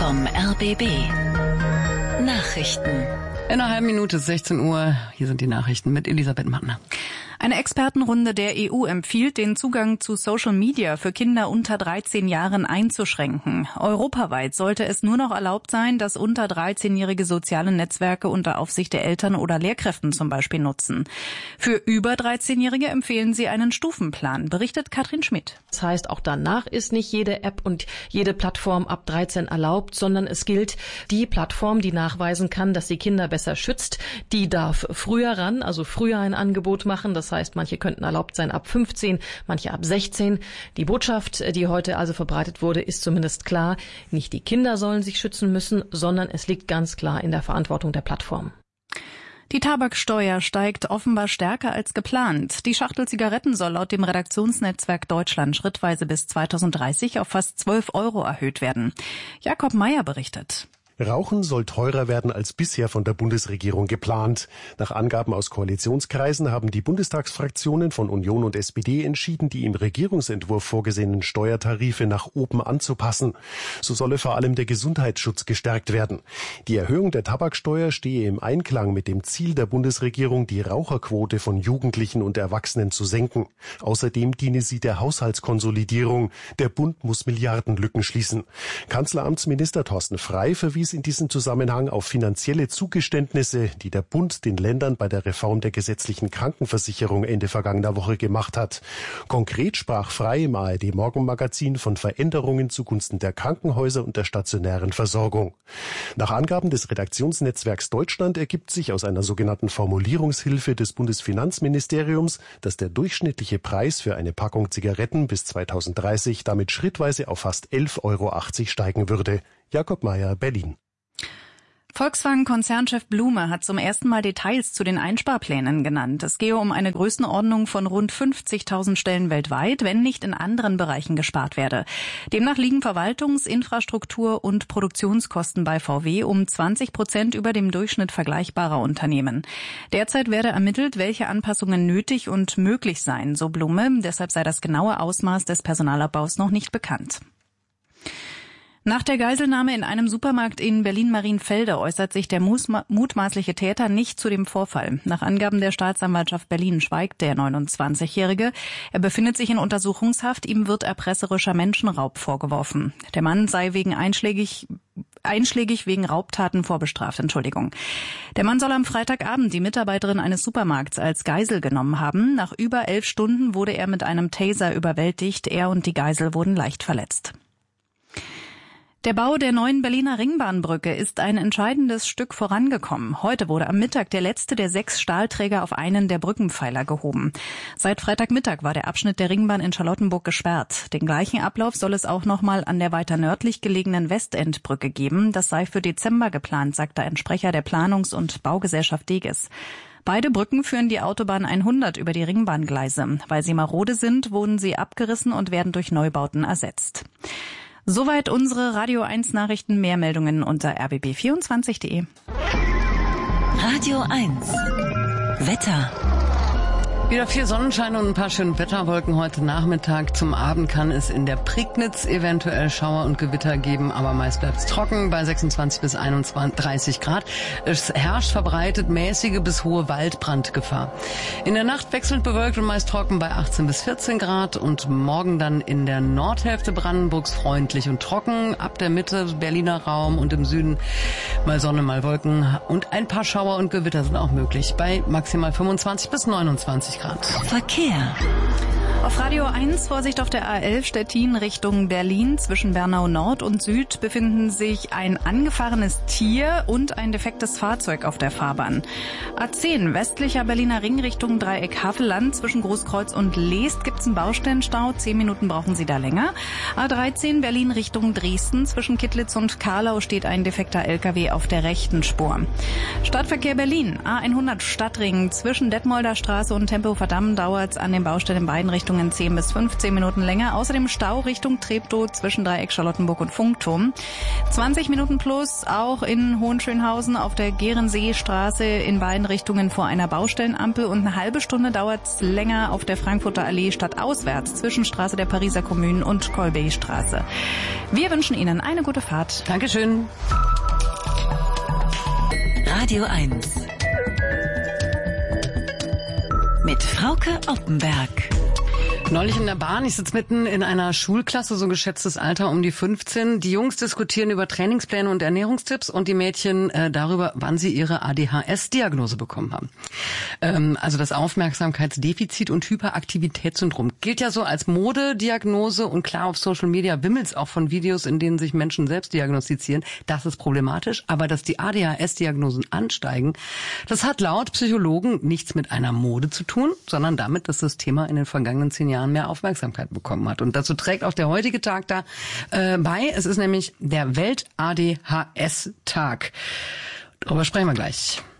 vom RBB. Nachrichten. In einer halben Minute, 16 Uhr. Hier sind die Nachrichten mit Elisabeth Mattner. Eine Expertenrunde der EU empfiehlt, den Zugang zu Social Media für Kinder unter 13 Jahren einzuschränken. Europaweit sollte es nur noch erlaubt sein, dass unter 13-Jährige soziale Netzwerke unter Aufsicht der Eltern oder Lehrkräften zum Beispiel nutzen. Für über 13-Jährige empfehlen sie einen Stufenplan, berichtet Katrin Schmidt. Das heißt, auch danach ist nicht jede App und jede Plattform ab 13 erlaubt, sondern es gilt, die Plattform, die nachweisen kann, dass die Kinder besser schützt, die darf früher ran, also früher ein Angebot machen. Das heißt, manche könnten erlaubt sein ab 15, manche ab 16. Die Botschaft, die heute also verbreitet wurde, ist zumindest klar. Nicht die Kinder sollen sich schützen müssen, sondern es liegt ganz klar in der Verantwortung der Plattform. Die Tabaksteuer steigt offenbar stärker als geplant. Die Schachtel Zigaretten soll laut dem Redaktionsnetzwerk Deutschland schrittweise bis 2030 auf fast 12 € erhöht werden. Jakob Meyer berichtet. Rauchen soll teurer werden als bisher von der Bundesregierung geplant. Nach Angaben aus Koalitionskreisen haben die Bundestagsfraktionen von Union und SPD entschieden, die im Regierungsentwurf vorgesehenen Steuertarife nach oben anzupassen. So solle vor allem der Gesundheitsschutz gestärkt werden. Die Erhöhung der Tabaksteuer stehe im Einklang mit dem Ziel der Bundesregierung, die Raucherquote von Jugendlichen und Erwachsenen zu senken. Außerdem diene sie der Haushaltskonsolidierung. Der Bund muss Milliardenlücken schließen. Kanzleramtsminister Thorsten Frey verwies in diesem Zusammenhang auf finanzielle Zugeständnisse, die der Bund den Ländern bei der Reform der gesetzlichen Krankenversicherung Ende vergangener Woche gemacht hat. Konkret sprach Frey im ARD-Morgenmagazin von Veränderungen zugunsten der Krankenhäuser und der stationären Versorgung. Nach Angaben des Redaktionsnetzwerks Deutschland ergibt sich aus einer sogenannten Formulierungshilfe des Bundesfinanzministeriums, dass der durchschnittliche Preis für eine Packung Zigaretten bis 2030 damit schrittweise auf fast 11,80 € steigen würde. Jakob Meyer, Berlin. Volkswagen-Konzernchef Blume hat zum ersten Mal Details zu den Einsparplänen genannt. Es gehe um eine Größenordnung von rund 50.000 Stellen weltweit, wenn nicht in anderen Bereichen gespart werde. Demnach liegen Verwaltungs-, Infrastruktur- und Produktionskosten bei VW um 20% über dem Durchschnitt vergleichbarer Unternehmen. Derzeit werde ermittelt, welche Anpassungen nötig und möglich seien, so Blume. Deshalb sei das genaue Ausmaß des Personalabbaus noch nicht bekannt. Nach der Geiselnahme in einem Supermarkt in Berlin-Marienfelde äußert sich der mutmaßliche Täter nicht zu dem Vorfall. Nach Angaben der Staatsanwaltschaft Berlin schweigt der 29-Jährige. Er befindet sich in Untersuchungshaft. Ihm wird erpresserischer Menschenraub vorgeworfen. Der Mann sei einschlägig wegen Raubtaten vorbestraft. Der Mann soll am Freitagabend die Mitarbeiterin eines Supermarkts als Geisel genommen haben. Nach über 11 Stunden wurde er mit einem Taser überwältigt. Er und die Geisel wurden leicht verletzt. Der Bau der neuen Berliner Ringbahnbrücke ist ein entscheidendes Stück vorangekommen. Heute wurde am Mittag der letzte der 6 Stahlträger auf einen der Brückenpfeiler gehoben. Seit Freitagmittag war der Abschnitt der Ringbahn in Charlottenburg gesperrt. Den gleichen Ablauf soll es auch nochmal an der weiter nördlich gelegenen Westendbrücke geben. Das sei für Dezember geplant, sagte ein Sprecher der Planungs- und Baugesellschaft Deges. Beide Brücken führen die Autobahn 100 über die Ringbahngleise. Weil sie marode sind, wurden sie abgerissen und werden durch Neubauten ersetzt. Soweit unsere Radio 1 Nachrichten. Mehr Meldungen unter rbb24.de. Radio 1 Wetter. Wieder viel Sonnenschein und ein paar schöne Wetterwolken heute Nachmittag. Zum Abend kann es in der Prignitz eventuell Schauer und Gewitter geben, aber meist bleibt es trocken bei 26 bis 31 Grad. Es herrscht verbreitet mäßige bis hohe Waldbrandgefahr. In der Nacht wechselnd bewölkt und meist trocken bei 18 bis 14 Grad und morgen dann in der Nordhälfte Brandenburgs freundlich und trocken. Ab der Mitte Berliner Raum und im Süden mal Sonne, mal Wolken und ein paar Schauer und Gewitter sind auch möglich bei maximal 25 bis 29 Grad. Verkehr. Auf Radio 1 Vorsicht auf der A11 Stettin Richtung Berlin. Zwischen Bernau Nord und Süd befinden sich ein angefahrenes Tier und ein defektes Fahrzeug auf der Fahrbahn. A10 westlicher Berliner Ring Richtung Dreieck Havelland. Zwischen Großkreuz und Leest gibt's einen Baustellenstau. 10 Minuten brauchen Sie da länger. A13 Berlin Richtung Dresden. Zwischen Kittlitz und Karlau steht ein defekter LKW auf der rechten Spur. Stadtverkehr Berlin. A100 Stadtring. Zwischen Detmolder Straße und Tempelhofer Damm dauert's an den Baustellen in beiden Richtungen Richtungen 10 bis 15 Minuten länger. Außerdem Stau Richtung Treptow zwischen Dreieck Charlottenburg und Funkturm. 20 Minuten plus auch in Hohenschönhausen auf der Gehrenseestraße in beiden Richtungen vor einer Baustellenampel und eine halbe Stunde dauert es länger auf der Frankfurter Allee stadtauswärts zwischen Straße der Pariser Kommunen und Kolbeystraße. Wir wünschen Ihnen eine gute Fahrt. Dankeschön. Radio 1 mit Frauke Oppenberg. Neulich in der Bahn, ich sitze mitten in einer Schulklasse, so geschätztes Alter um die 15. Die Jungs diskutieren über Trainingspläne und Ernährungstipps und die Mädchen darüber, wann sie ihre ADHS-Diagnose bekommen haben. Also das Aufmerksamkeitsdefizit- und Hyperaktivitätssyndrom gilt ja so als Modediagnose und klar, auf Social Media wimmelt's auch von Videos, in denen sich Menschen selbst diagnostizieren. Das ist problematisch, aber dass die ADHS-Diagnosen ansteigen, das hat laut Psychologen nichts mit einer Mode zu tun, sondern damit, dass das Thema in den vergangenen 10 Jahren mehr Aufmerksamkeit bekommen hat. Und dazu trägt auch der heutige Tag da bei. Es ist nämlich der Welt-ADHS-Tag. Darüber sprechen wir gleich.